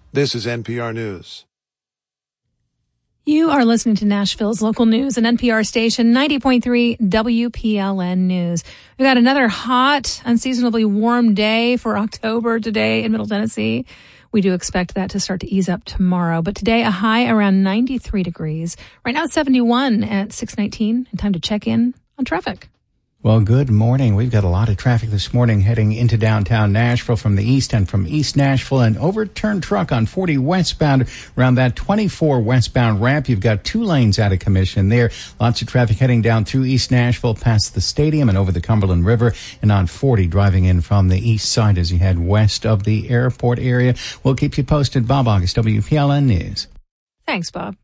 This is NPR News. You are listening to Nashville's local news and NPR station 90.3 WPLN News. We've got another hot, unseasonably warm day for October today in Middle Tennessee. We do expect that to start to ease up tomorrow. But today, a high around 93 degrees. Right now, 71 at 6:19. And time to check in on traffic. Well, good morning. We've got a lot of traffic this morning heading into downtown Nashville from the east and from East Nashville. An overturned truck on 40 westbound around that 24 westbound ramp. You've got 2 lanes out of commission there. Lots of traffic heading down through East Nashville past the stadium and over the Cumberland River, and on 40 driving in from the east side as you head west of the airport area. We'll keep you posted. Bob August, WPLN News. Thanks, Bob.